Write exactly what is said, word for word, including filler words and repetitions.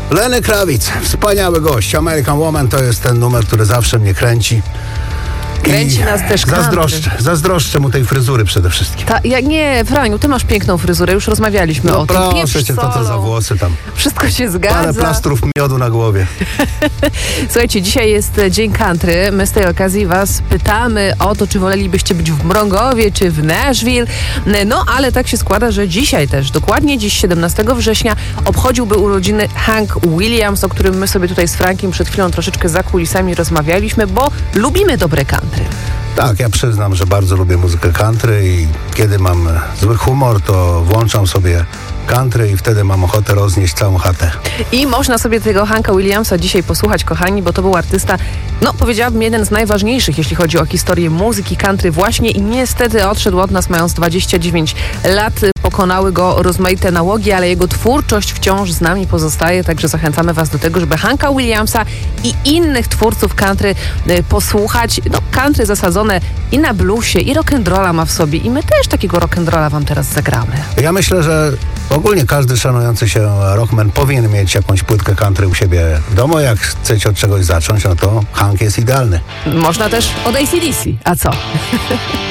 Lenny Kravitz, wspaniały gość. American Woman to jest ten numer, który zawsze mnie kręci. Kręci I nas też country. zazdroszczę, zazdroszczę mu tej fryzury przede wszystkim. Ta, ja, nie, Franiu, ty masz piękną fryzurę, już rozmawialiśmy No o tym. proszę cię, co to za włosy tam? Wszystko się Parę zgadza. plastrów miodu na głowie. Słuchajcie, dzisiaj jest Dzień Country. My z tej okazji was pytamy o to, czy wolelibyście być w Mrągowie, czy w Nashville. No, ale tak się składa, że dzisiaj też, dokładnie dziś, siedemnastego września, obchodziłby urodziny Hank Williams, o którym my sobie tutaj z Frankiem przed chwilą troszeczkę za kulisami rozmawialiśmy, bo lubimy dobre country. Tak, ja przyznam, że bardzo lubię muzykę country i kiedy mam zły humor, to włączam sobie country i wtedy mam ochotę roznieść całą chatę. I można sobie tego Hanka Williamsa dzisiaj posłuchać, kochani, bo to był artysta, no powiedziałabym, jeden z najważniejszych, jeśli chodzi o historię muzyki country właśnie i niestety odszedł od nas mając dwadzieścia dziewięć lat. Pokonały go rozmaite nałogi, ale jego twórczość wciąż z nami pozostaje, także zachęcamy was do tego, żeby Hanka Williamsa i innych twórców country y, posłuchać. No, country zasadzone i na bluesie, i rock'n'rolla ma w sobie i my też takiego rock'n'rolla wam teraz zagramy. Ja myślę, że ogólnie każdy szanujący się rockman powinien mieć jakąś płytkę country u siebie w domu. Jak chcecie od czegoś zacząć, no to Hank jest idealny. Można też od A C D C, a co?